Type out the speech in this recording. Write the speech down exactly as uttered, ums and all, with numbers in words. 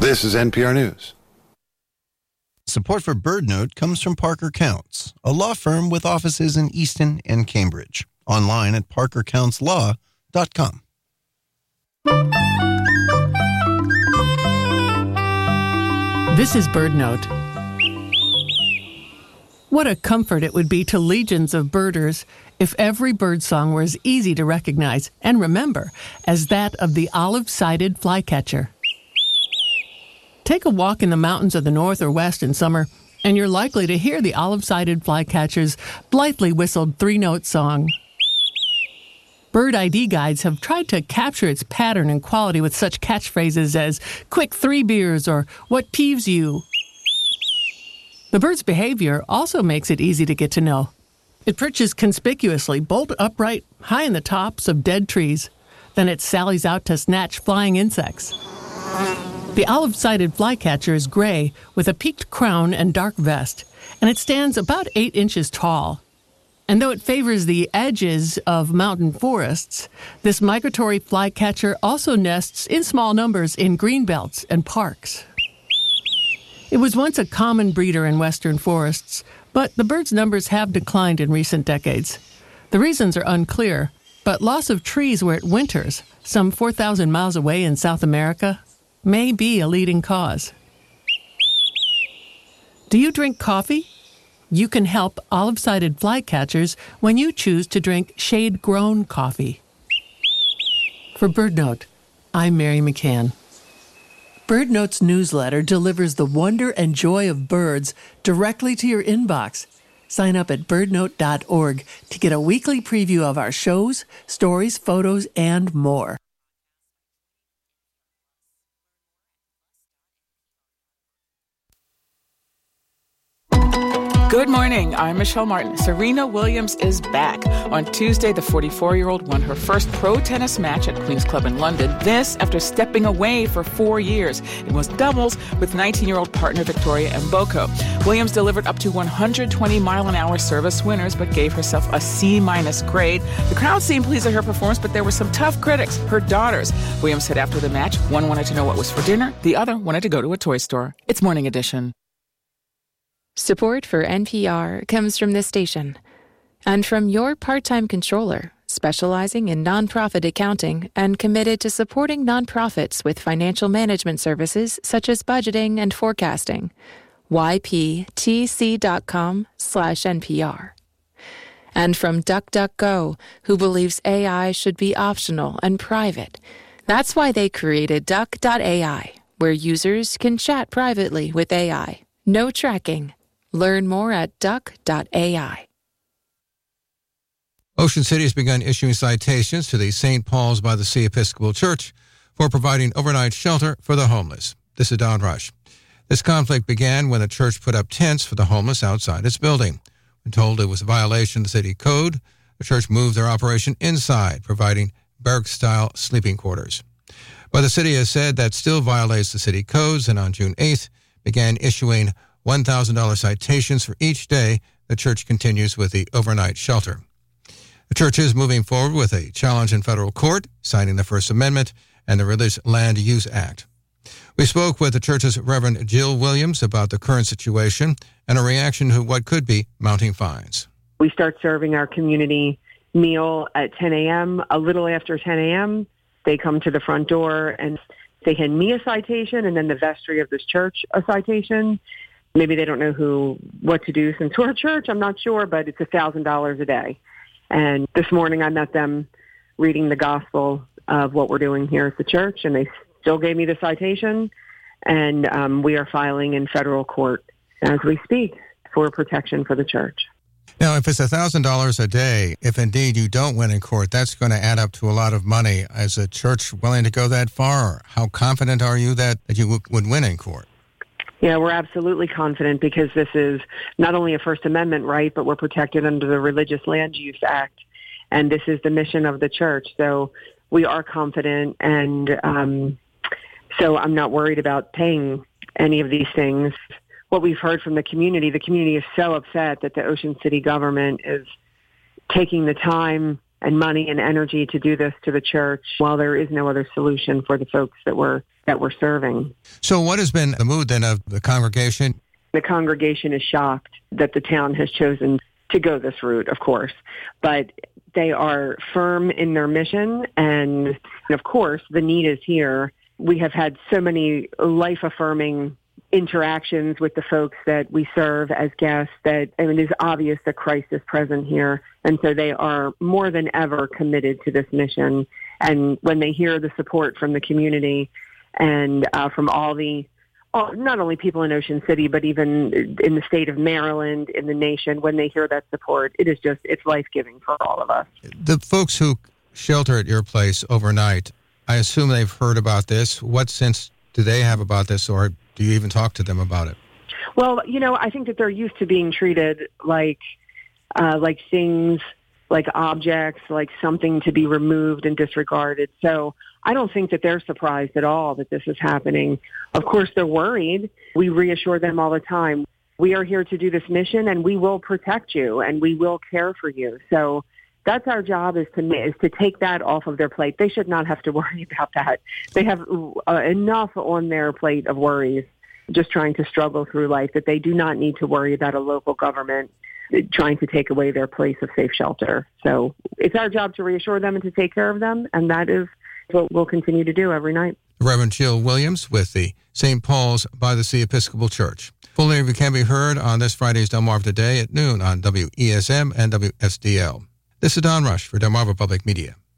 This is N P R News. Support for BirdNote comes from Parker Counts, a law firm with offices in Easton and Cambridge. Online at parker counts law dot com. This is BirdNote. What a comfort it would be to legions of birders if every birdsong were as easy to recognize and remember as that of the olive-sided flycatcher. Take a walk in the mountains of the north or west in summer, and you're likely to hear the olive-sided flycatcher's blithely whistled three-note song. Bird I D guides have tried to capture its pattern and quality with such catchphrases as "quick three beers" or "what peeves you." The bird's behavior also makes it easy to get to know. It perches conspicuously, bolt upright, high in the tops of dead trees. Then it sallies out to snatch flying insects. The olive-sided flycatcher is gray with a peaked crown and dark vest, and it stands about eight inches tall. And though it favors the edges of mountain forests, this migratory flycatcher also nests in small numbers in greenbelts and parks. It was once a common breeder in western forests, but the bird's numbers have declined in recent decades. The reasons are unclear, but loss of trees where it winters, some four thousand miles away in South America, may be a leading cause. Do you drink coffee? You can help olive-sided flycatchers when you choose to drink shade-grown coffee. For BirdNote, I'm Mary McCann. BirdNote's newsletter delivers the wonder and joy of birds directly to your inbox. Sign up at bird note dot org to get a weekly preview of our shows, stories, photos, and more. Good morning. I'm Michelle Martin. Serena Williams is back. On Tuesday, the forty-four-year-old won her first pro tennis match at Queen's Club in London. This after stepping away for four years. It was doubles with nineteen-year-old partner Victoria Mboko. Williams delivered up to one hundred twenty mile an hour service winners, but gave herself a C-minus grade. The crowd seemed pleased with her performance, but there were some tough critics, her daughters. Williams said after the match, one wanted to know what was for dinner, the other wanted to go to a toy store. It's Morning Edition. Support for N P R comes from this station and from your part-time controller, specializing in nonprofit accounting and committed to supporting nonprofits with financial management services such as budgeting and forecasting. Y P T C dot com slash N P R. And from DuckDuckGo, who believes A I should be optional and private. That's why they created Duck dot A I, where users can chat privately with A I. No tracking. Learn more at duck dot A I. Ocean City has begun issuing citations to the Saint Paul's by the Sea Episcopal Church for providing overnight shelter for the homeless. This is Don Rush. This conflict began when the church put up tents for the homeless outside its building. When told it was a violation of the city code, the church moved their operation inside, providing barrack-style sleeping quarters. But the city has said that still violates the city codes, and on June eighth began issuing one thousand dollars citations for each day the church continues with the overnight shelter. The church is moving forward with a challenge in federal court, citing the First Amendment and the Religious Land Use Act. We spoke with the church's Reverend Jill Williams about the current situation and a reaction to what could be mounting fines. We start serving our community meal at ten a.m. A little after ten a.m., they come to the front door and they hand me a citation, and then the vestry of this church a citation. Maybe they don't know who what to do since we're a church. I'm not sure, but it's one thousand dollars a day. And this morning I met them reading the gospel of what we're doing here at the church, and they still gave me the citation, and um, we are filing in federal court as we speak for protection for the church. Now, if it's one thousand dollars a day, if indeed you don't win in court, that's going to add up to a lot of money. Is the church willing to go that far? How confident are you that, that you w- would win in court? Yeah, we're absolutely confident because this is not only a First Amendment right, but we're protected under the Religious Land Use Act, and this is the mission of the church. So we are confident, and um, so I'm not worried about paying any of these things. What we've heard from the community, the community is so upset that the Ocean City government is taking the time and money and energy to do this to the church while there is no other solution for the folks that we're that we're serving. So what has been the mood then of the congregation? The congregation is shocked that the town has chosen to go this route, of course, but they are firm in their mission, and of course, the need is here. We have had so many life-affirming interactions with the folks that we serve as guests that I mean, it is obvious that Christ is present here, and so they are more than ever committed to this mission. And when they hear the support from the community and uh, from all the Oh, not only people in Ocean City, but even in the state of Maryland, in the nation, when they hear that support, it is just, it's life-giving for all of us. The folks who shelter at your place overnight, I assume they've heard about this. What sense do they have about this, or do you even talk to them about it? Well, you know, I think that they're used to being treated like, uh, like things, like objects, like something to be removed and disregarded. So I don't think that they're surprised at all that this is happening. Of course, they're worried. We reassure them all the time. We are here to do this mission, and we will protect you, and we will care for you. So that's our job, is to is to take that off of their plate. They should not have to worry about that. They have uh, enough on their plate of worries, just trying to struggle through life, that they do not need to worry about a local government trying to take away their place of safe shelter. So it's our job to reassure them and to take care of them, and that is what we'll continue to do every night. Reverend Jill Williams with the Saint Paul's by the Sea Episcopal Church. Full interview can be heard on this Friday's Delmarva Today at noon on W E S M and W S D L. This is Don Rush for Delmarva Public Media.